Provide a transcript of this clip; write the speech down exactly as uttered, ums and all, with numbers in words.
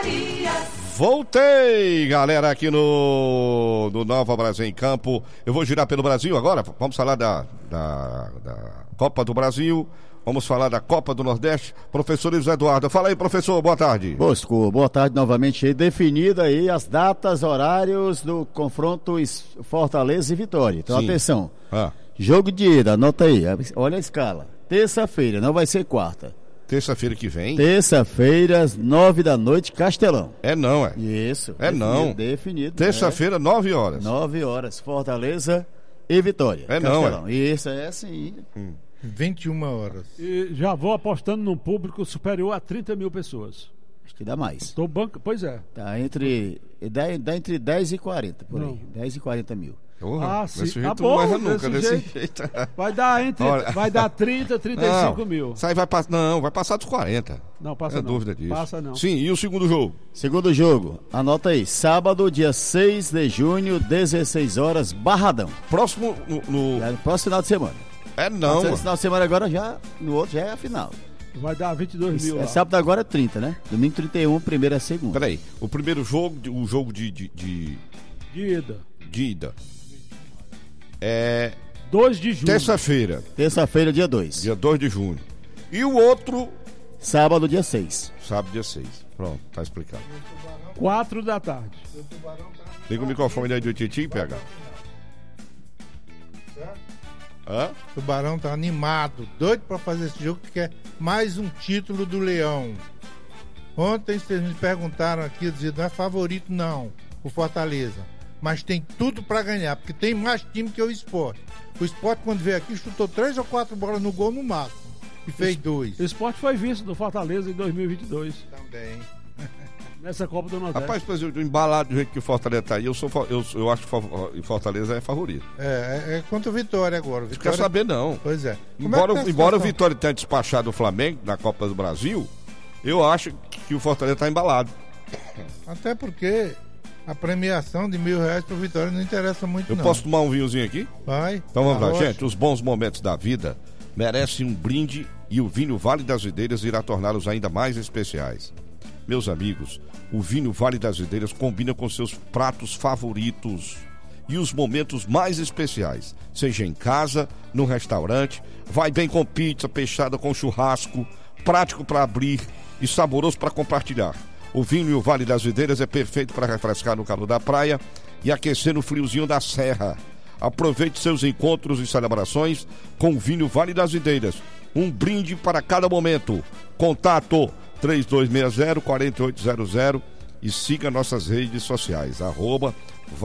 Voltei, galera, aqui no, no Nova Brasil em Campo. Eu vou girar pelo Brasil agora. Vamos falar da, da, da Copa do Brasil. Vamos falar da Copa do Nordeste. Professor Luiz Eduardo. Fala aí, professor. Boa tarde. Bosco, boa tarde novamente aí. Definida aí as datas, horários do confronto Fortaleza e Vitória. Então, Sim. atenção. Ah. Jogo de ida, anota aí. Olha a escala. Terça-feira, não vai ser quarta. Terça-feira que vem? Terça-feira, às nove da noite, Castelão. É não, é? Isso. É definido, não. Definido. Terça-feira, nove horas. Nove horas, Fortaleza e Vitória. É Castelão. não, é? Isso, é assim. Hum. vinte e uma horas. E já vou apostando num público superior a trinta mil pessoas. Acho que dá mais. Tô banco... Pois é. Tá entre, dá, dá entre dez e quarenta, por não. aí. dez e quarenta mil. Porra, ah, sim. Desse jeito tá bom, não nunca, desse desse jeito. jeito. Vai dar entre, Olha... vai dar trinta, trinta e cinco mil. Isso aí vai passar, não, vai passar dos quarenta. Não, passa não. não. É dúvida disso. Passa não. Sim, e o segundo jogo? Segundo jogo, anota aí, sábado, dia seis de junho, dezesseis horas, Barradão. Próximo no... no... É, próximo final de semana. É não. Esse final de semana agora já, no outro já é a final. Vai dar vinte e dois mil é, lá. Sábado agora é trinta, né? Domingo trinta e um, primeira e segunda. Peraí, o primeiro jogo, o jogo de... De, de... de ida. De ida. É... dois de junho. Terça-feira. Terça-feira, dia dois. Dia dois de junho. E o outro... Sábado, dia seis. Sábado, dia seis. Pronto, tá explicado. quatro da tarde. Liga o microfone aí do Titi, pega. Hã? O Tubarão tá animado, doido pra fazer esse jogo, que quer mais um título do Leão. Ontem vocês me perguntaram aqui, dizendo, não é favorito não, o Fortaleza. Mas tem tudo pra ganhar, porque tem mais time que o Sport. O Sport, quando veio aqui, chutou três ou quatro bolas no gol no máximo. E fez o, dois. O Sport foi visto do Fortaleza em dois mil e vinte e dois. Também. Nessa Copa do Nordeste. Rapaz, por exemplo, embalado do jeito que o Fortaleza tá aí, eu, sou, eu, eu acho que o Fortaleza é favorito. É, é, é contra o Vitória agora. Vitória... Não quer saber, não. Pois é. Embora, é embora o Vitória tenha despachado o Flamengo na Copa do Brasil, eu acho que o Fortaleza tá embalado. Até porque a premiação de mil reais pro Vitória não interessa muito, eu não. Eu posso tomar um vinhozinho aqui? Vai. Então vamos lá, gente. Os bons momentos da vida merecem um brinde e o vinho Vale das Videiras irá torná-los ainda mais especiais. Meus amigos, o vinho Vale das Videiras combina com seus pratos favoritos e os momentos mais especiais, seja em casa, no restaurante, vai bem com pizza, peixada com churrasco, prático para abrir e saboroso para compartilhar. O vinho Vale das Videiras é perfeito para refrescar no calor da praia e aquecer no friozinho da serra. Aproveite seus encontros e celebrações com o vinho Vale das Videiras. Um brinde para cada momento. Contato três dois seis zero, quatro oito zero zero e siga nossas redes sociais, arroba